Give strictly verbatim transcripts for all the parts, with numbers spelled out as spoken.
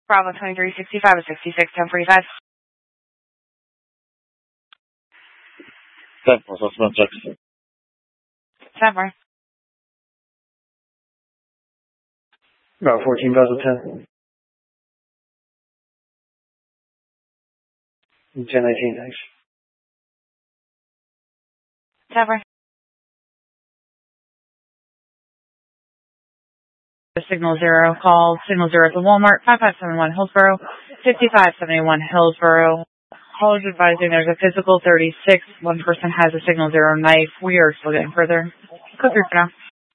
Bravo twenty-three sixty-five to sixty-six, ten forty-five. ten four, suspect Jackson. ten four. Bravo fourteen, Bravo ten. ten nineteen, thanks. ten four. Signal zero, call signal zero to Walmart, five five seven one Hillsboro, fifty-five seventy-one Hillsboro. Call is advising there's a physical thirty-six. One person has a signal zero knife. We are still getting further. Go through for now.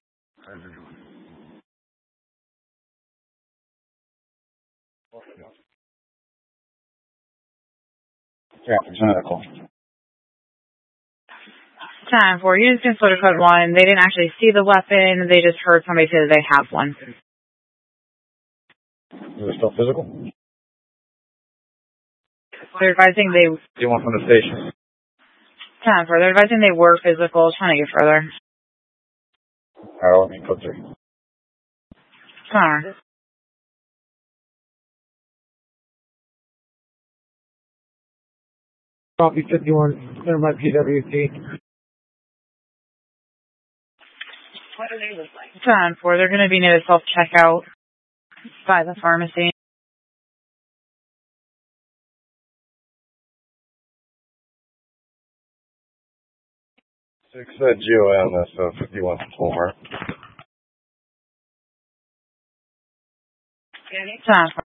Yeah, it's medical. Time for units in Florida Code one. They didn't actually see the weapon. They just heard somebody say that they have one. Is it still physical? They're advising they... Do you want from the station? Time for. They're advising they were physical. Trying to get further. Alright, let me put through. Sorry. Copy fifty-one, clear my P W T. Time for. They're going to be near the self-checkout by the pharmacy. Six uh, G O M, that's uh, fifty-one Walmart. Time for.